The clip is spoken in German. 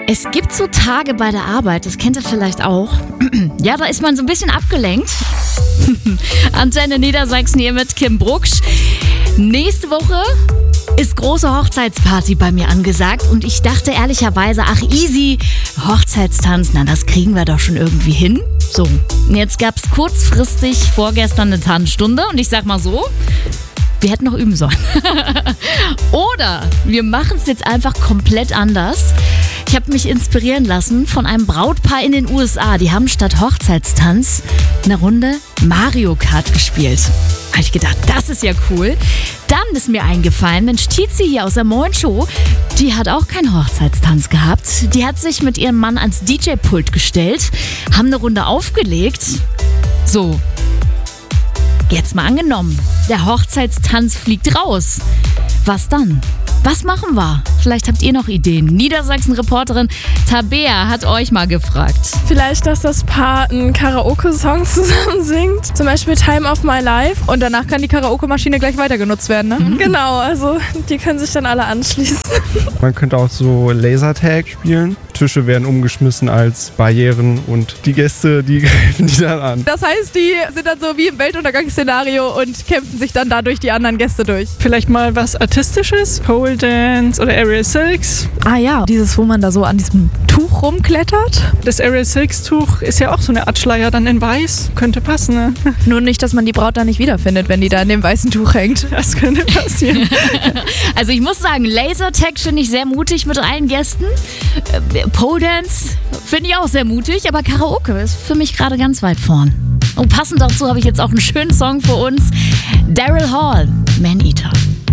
Es gibt so Tage bei der Arbeit, das kennt ihr vielleicht auch. Ja, da ist man so ein bisschen abgelenkt. Antenne Niedersachsen hier mit Kim Brucksch. Nächste Woche ist große Hochzeitsparty bei mir angesagt und ich dachte ehrlicherweise, ach easy, Hochzeitstanz, na das kriegen wir doch schon irgendwie hin. So, und jetzt gab es kurzfristig vorgestern eine Tanzstunde und ich sag mal so, wir hätten noch üben sollen. Oder wir machen es jetzt einfach komplett anders. Ich habe mich inspirieren lassen von einem Brautpaar in den USA. Die haben statt Hochzeitstanz eine Runde Mario Kart gespielt. Habe ich gedacht, das ist ja cool. Dann ist mir eingefallen, Mensch, Tizi hier aus der Moin Show, die hat auch keinen Hochzeitstanz gehabt. Die hat sich mit ihrem Mann ans DJ-Pult gestellt, haben eine Runde aufgelegt. So, jetzt mal angenommen, der Hochzeitstanz fliegt raus. Was dann? Was machen wir? Vielleicht habt ihr noch Ideen. Niedersachsen-Reporterin Tabea hat euch mal gefragt. Vielleicht, dass das Paar einen Karaoke-Song zusammen singt. Zum Beispiel Time of My Life. Und danach kann die Karaoke-Maschine gleich weiter genutzt werden, ne? Genau, also die können sich dann alle anschließen. Man könnte auch so Lasertag spielen. Tische werden umgeschmissen als Barrieren und die Gäste, die greifen die dann an. Das heißt, die sind dann so wie im Weltuntergangsszenario und kämpfen sich dann dadurch die anderen Gäste durch. Vielleicht mal was Artistisches, Pole Dance oder Area 6. Ah ja, dieses, wo man da so an diesem Tuch rumklettert. Das Area 6 Tuch ist ja auch so eine Art Schleier, dann in weiß. Könnte passen, ne? Nur nicht, dass man die Braut da nicht wiederfindet, wenn die da in dem weißen Tuch hängt. Das könnte passieren. Also ich muss sagen, Lasertag finde ich sehr mutig mit allen Gästen. Pole Dance finde ich auch sehr mutig, aber Karaoke ist für mich gerade ganz weit vorn. Und passend dazu habe ich jetzt auch einen schönen Song für uns. Daryl Hall, Man Eater.